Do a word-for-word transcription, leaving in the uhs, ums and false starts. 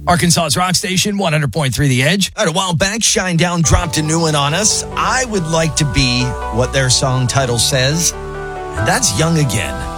Arkansas's rock station, one hundred point three The Edge. All right, a while back, Shinedown dropped a new one on us. I would like to be what their song title says, and that's Young Again.